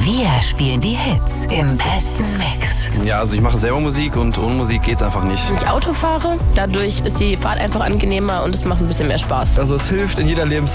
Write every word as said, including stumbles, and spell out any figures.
Wir spielen die Hits im besten Mix. Ja, also ich mache selber Musik und ohne Musik geht's einfach nicht. Wenn ich Auto fahre, dadurch ist die Fahrt einfach angenehmer und es macht ein bisschen mehr Spaß. Also es hilft in jeder Lebenszeit.